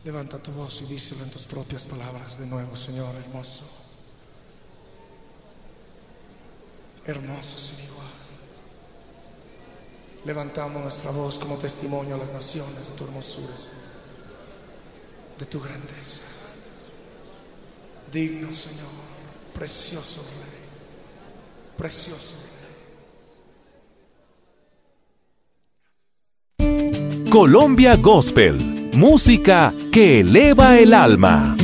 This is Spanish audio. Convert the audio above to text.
Levanta tu voz y díselo en tus propias palabras de nuevo, Señor hermoso. Hermoso sin igual. Levantamos nuestra voz como testimonio a las naciones de tu hermosura, Señor, de tu grandeza. Digno, Señor, precioso Rey, precioso Rey. Colombia Gospel, música que eleva el alma.